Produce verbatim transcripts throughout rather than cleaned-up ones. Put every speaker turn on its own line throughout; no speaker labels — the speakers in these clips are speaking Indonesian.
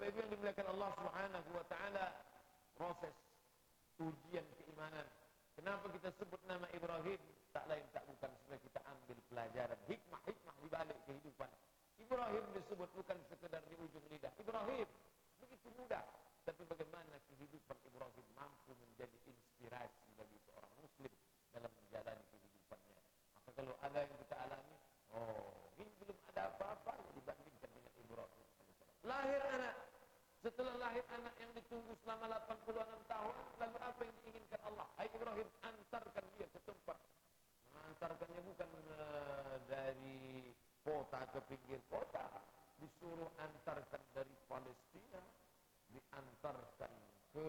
Bapak Ibu yang dimuliakan Allah Subhanahu wa taala, proses ujian keimanan. Kenapa kita sebut nama Ibrahim? Tak lain tak bukan supaya kita ambil pelajaran hikmah-hikmah di balik kehidupan. Ibrahim disebut bukan sekedar di ujung lidah. Ibrahim begitu mudah, tapi bagaimana kehidupan Ibrahim mampu menjadi inspirasi bagi seorang muslim dalam menjalani kehidupannya. Maka kalau ada yang kita alami, oh ini belum ada apa-apa dibandingkan dengan Ibrahim. Lahir anak, setelah lahir anak yang ditunggu selama delapan puluh enam tahun, lalu apa yang diinginkan Allah? Hai Ibrahim, antarkan dia ke tempat. Mengantarkannya bukan uh, dari kota ke pinggir kota, disuruh antarkan dari Palestina, diantarkan ke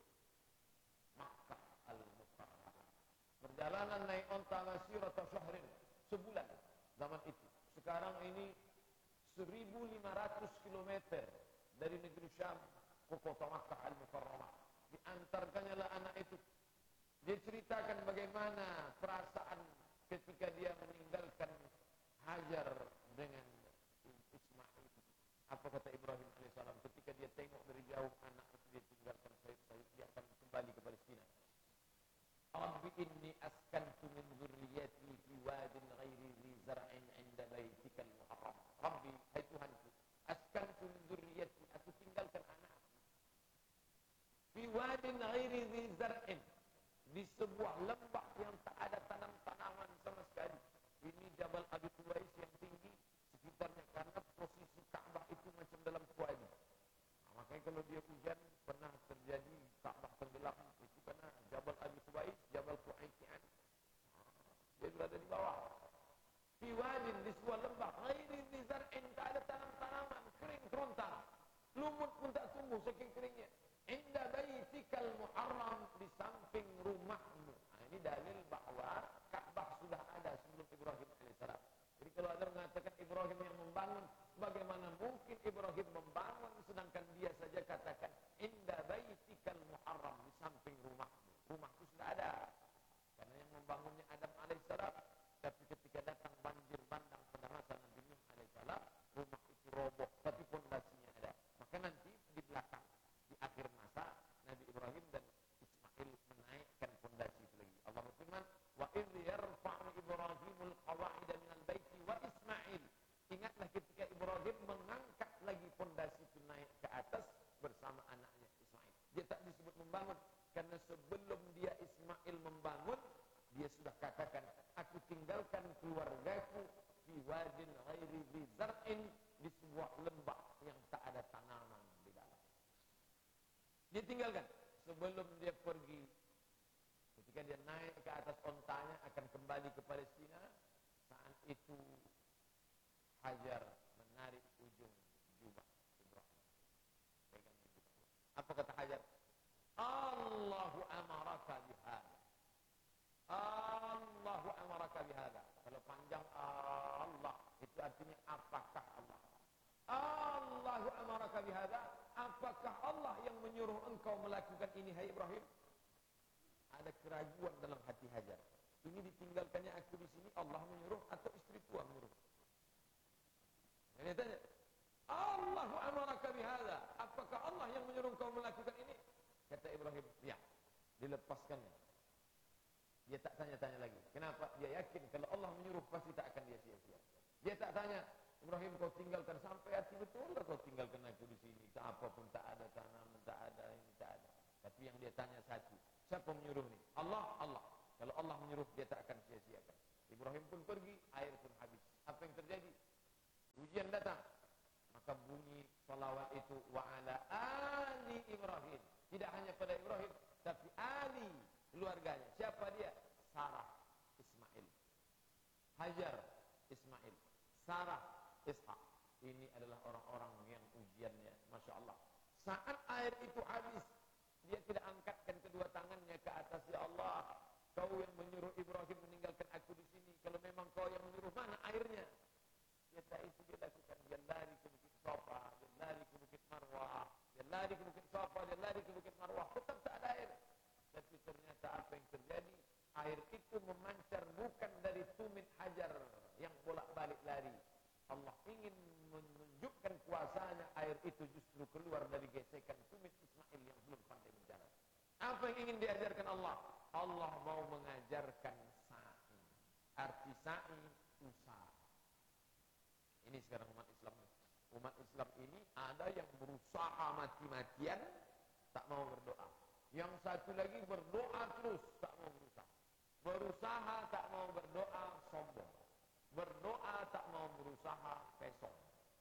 Makkah Al-Mukarramah. Perjalanan naik onta masirata syahrin, sebulan zaman itu. Sekarang ini seribu lima ratus kilometer dari negeri Syam ke kota Makkah Al-Mukarramah. Diantarkannya lah anak itu. Dia ceritakan bagaimana perasaan ketika dia meninggalkan Hajar dengan Ismail. Apa kata Ibrahim alaihissalam ketika dia tengok dari jauh anak itu dia tinggalkan, saya, saya dia akan kembali ke Palestina. Rabbi inni askantu min dzurriyyati fi wadin ghairi dzi zar'in 'inda baitikal muharram. Rabbi, hai Tuhanku, askantu min dzurriyyati, aku tinggalkan anak fi wadin ghairi dzi zar'in, di sebuah lembah yang tak ada tanam-tanaman sama sekali. Ini Jabal Abi Qubais yang tinggi sekitarnya, karena posisi Ka'bah itu macam dalam kuali. Nah, makanya kalau dia hujan pernah terjadi Ka'bah tenggelam itu karena Jabal Abi Qubais, Jabal Qu'aitian. Nah, dia berada di bawah. Fi wadin, di sebuah lembah, ghairi dzi zar'in, tak ada tanam-tanaman, kering kerontang. Lumut pun tak tumbuh saking keringnya. Inda baitikal muharram, di samping rumahmu. Nah, ini dalil bahwa Ka'bah sudah ada sebelum Ibrahim alaihissalam. Jadi kalau ada mengatakan Ibrahim yang membangun, bagaimana mungkin Ibrahim membangun sedangkan dia saja katakan inda baitikal muharram, di samping rumahmu. Rumah itu sudah ada. Karena yang membangunnya Adam alaihissalam. Tapi ketika datang banjir bandang pada masa Nabi Nuh alaihissalam, rumah itu roboh, tapi pondasinya ada. Maka nanti di belakang, di akhir masa, Nabi Ibrahim dan Ismail menaikkan pondasi itu lagi. Allah berfirman, wa idh yarfa'u Ibrahimul qawa'ida minal baiti wa Ismail. Ingatlah ketika Ibrahim mengangkat lagi pondasi itu naik ke atas bersama anaknya Ismail. Dia tak disebut membangun, karena sebelum dia Ismail membangun, dia sudah katakan, aku tinggalkan keluargaku fi wadin ghairi dzi zar'in, di sebuah lembah yang tak ada tanaman di dalam. Dia tinggalkan sebelum dia pergi. Ketika dia naik ke atas ontanya akan kembali ke Palestina, saat itu Hajar menarik ujung jubah Ibrahim. Pegang jubah. Apa kata Hajar? Allahu amaraka bihada. Allahu amaraka bihada. Kalau panjang Allah, itu artinya apakah Allah? Allahu amaraka bihada. Apakah Allah yang menyuruh engkau melakukan ini, hai Ibrahim? Ada keraguan dalam hati Hajar. Ini ditinggalkannya aku di sini, Allah menyuruh atau istri tua menyuruh? Dia tanya, Allahu amaraka bihada. Apakah Allah yang menyuruh engkau melakukan ini? Kata Ibrahim, ya. Dilepaskannya. Dia tak tanya-tanya lagi. Kenapa? Dia yakin kalau Allah menyuruh pasti tak akan dia sia-sia. Dia tak tanya, Ibrahim kau tinggalkan sampai hati betul lah kau tinggalkan aku di sini. Tak apapun, tak ada tanaman, tak ada ini, tak ada. Tapi yang dia tanya satu, siapa menyuruh ni? Allah, Allah. Kalau Allah menyuruh dia tak akan sia-siakan. Ibrahim pun pergi, air pun habis. Apa yang terjadi? Ujian datang. Maka bunyi salawat itu wa ala ali Ibrahim. Tidak hanya pada Ibrahim, tapi ali keluarganya. Siapa dia? Sarah, Ismail. Hajar, Ismail. Sarah, Ishak. Ini adalah orang-orang yang ujiannya, Masya Allah. Saat air itu habis, dia tidak angkatkan kedua tangannya ke atas. Ya Allah, kau yang menyuruh Ibrahim meninggalkan aku di sini. Kalau memang kau yang menyuruh, mana airnya? Ya tak, itu dia lakukan. Dia lari ke Bukit Safa, dia lari ke Bukit Marwah, dia lari ke Bukit Safa, dia lari ke Bukit Marwah. Tetap tak ada air. Tapi ternyata apa yang terjadi? Air itu memancar bukan dari tumit Hajar yang bolak-balik lari. Allah ingin menunjukkan kuasanya air itu justru keluar dari gesekan tumit Ismail yang belum pandai bicara. Apa yang ingin diajarkan Allah? Allah mau mengajarkan sa'i. Arti sa'i, usaha. Ini sekarang umat Islam. Umat Islam ini ada yang berusaha mati-matian, tak mau berdoa. Yang satu lagi berdoa terus, tak mau berusaha. Berusaha tak mau berdoa, sombong. Berdoa tak mau berusaha, pesong.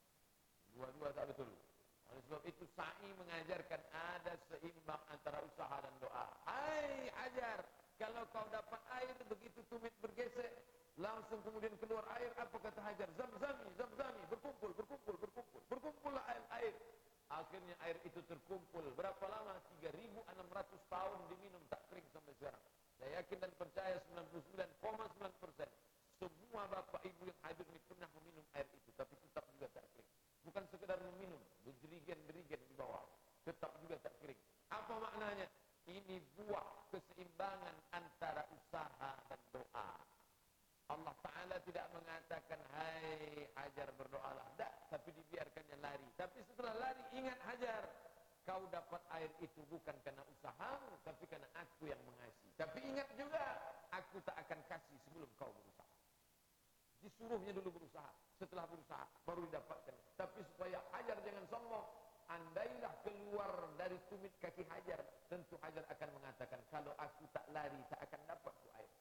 Dua-dua tak betul. Oleh sebab itu sa'i mengajarkan ada seimbang antara usaha dan doa. Hai Hajar, kalau kau dapat air begitu tumit bergesek, langsung kemudian keluar air, apa kata Hajar? Zamzami, zamzami, berkumpul, berkumpul, berkumpul. Berkumpullah air-air. Akhirnya air itu terkumpul. Berapa lama? tiga ribu enam ratus tahun diminum, tak kering sampai sekarang. Saya yakin dan percaya sembilan puluh sembilan koma sembilan persen semua bapak ibu yang hadir ini pernah meminum air itu, tapi tetap juga tak kering. Bukan sekedar meminum, bejerigen-berigen di bawah, tetap juga tak kering. Apa maknanya? Ini buah keseimbangan antara usaha dan doa. Allah Ta'ala tidak mengatakan, hai Hajar berdoalah. Tak, tapi dibiarkannya lari. Tapi setelah lari, ingat Hajar, kau dapat air itu bukan karena usahamu, tapi karena aku yang mengasihi. Tapi ingat juga, aku tak akan kasih sebelum kau berusaha. Disuruhnya dulu berusaha, setelah berusaha baru didapatkan. Tapi supaya Hajar jangan sombong, andailah keluar dari tumit kaki Hajar, tentu Hajar akan mengatakan, kalau aku tak lari tak akan dapat tu air.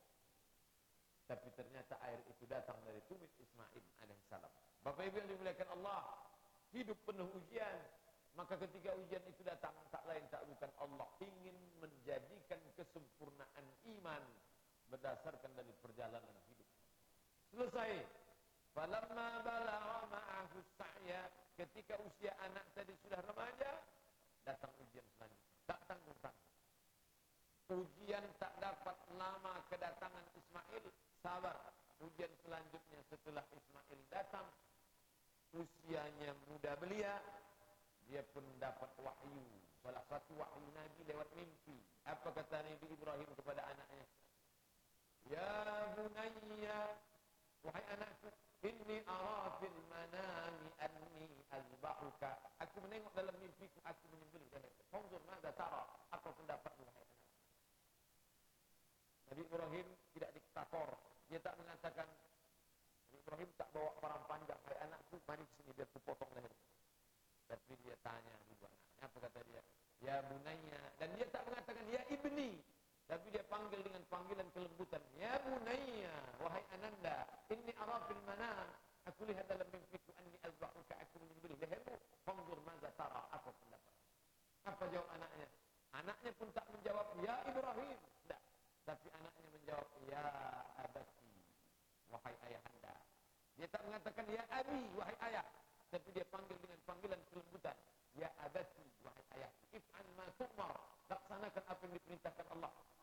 Tapi ternyata air itu datang dari tumit Ismail alaihissalam. Bapak Ibu yang dimuliakan Allah, hidup penuh ujian. Maka ketika ujian itu datang, tak lain tak bukan Allah ingin menjadikan kesempurnaan iman berdasarkan dari perjalanan hidup. Selesai. Falamma balagha ma'ahu sa'ya, ketika usia anak tadi sudah remaja, datang ujian selanjutnya. Tak tanggung-tanggung. Ujian tak dapat lama kedatangan Ismail, sabar. Ujian selanjutnya setelah Ismail datang, usianya muda belia, dia pun dapat wahyu. Salah satu wahyu Nabi lewat mimpi. Apa kata Nabi Ibrahim kepada anaknya? Ya bunayya, wahai anakku, inni ara fil manami anni azbahuka. Aku menengok dalam mimpiku aku menyembelih anakku. Fanzur madza tara? Apa pendapatmu wahai anakku? Nabi Ibrahim tidak diktator. Dia tak mengatakan, Nabi Ibrahim tak bawa parang panjang, hai anakku, mari sini biar ku potong leher. Tapi dia tanya dulu anaknya, apa kata dia? Ya bunayya. Dan dia tak mengatakan ya ibni, tapi dia panggil dengan panggilan kelembutan. Ya bunayya, wahai ananda, inni ara fil manam, aku lihat dalam mimpiku anni azbahuka, aku menyembelih lehermu. Fanzur madza tara? Apa pendapat? Apa jawab anaknya? Anaknya pun tak menjawab ya Ibrahim, tidak. Tapi anaknya menjawab ya abati, wahai ayahanda. Dia tak mengatakan ya abi, wahai ayah, tapi dia panggil dengan panggilan kelembutan. Ya abati, wahai ayah, if'al ma tu'mar, laksanakan apa yang diperintahkan Allah.